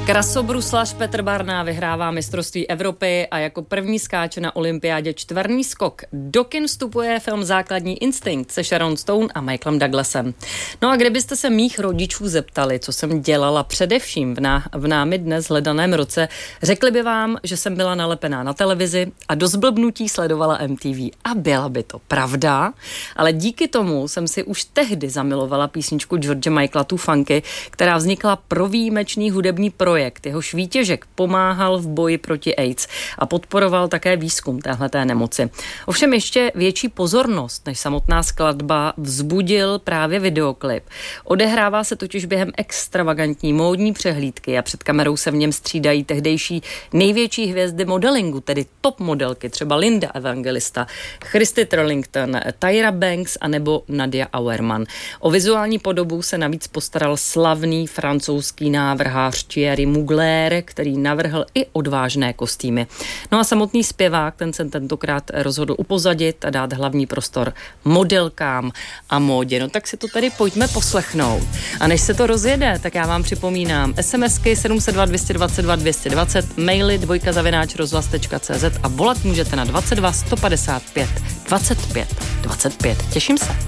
Krasobruslař Petr Barna vyhrává mistrovství Evropy a jako první skáče na olympiádě čtverný skok. Do kin vstupuje film Základní instinkt se Sharon Stone a Michaelem Douglasem. No a kdybyste se mých rodičů zeptali, co jsem dělala především v námi dnes hledaném roce, řekli by vám, že jsem byla nalepená na televizi a do zblbnutí sledovala MTV. A byla by to pravda, ale díky tomu jsem si už tehdy zamilovala písničku George Michaela Tu Funky, která vznikla pro výjimečný hudební projekt. Jehož výtěžek pomáhal v boji proti AIDS a podporoval také výzkum téhleté nemoci. Ovšem ještě větší pozornost než samotná skladba vzbudil právě videoklip. Odehrává se totiž během extravagantní módní přehlídky a před kamerou se v něm střídají tehdejší největší hvězdy modelingu, tedy top modelky, třeba Linda Evangelista, Christy Turlington, Tyra Banks a nebo Nadia Auermann. O vizuální podobu se navíc postaral slavný francouzský návrhář Thierry Mugler, který navrhl i odvážné kostýmy. No a samotný zpěvák, ten se tentokrát rozhodl upozadit a dát hlavní prostor modelkám a módě. No tak si to tady pojďme poslechnout. A než se to rozjede, tak já vám připomínám SMSky 702 222 220, maily dvojka@rozhlas.cz a volat můžete na 22 155 25 25. Těším se.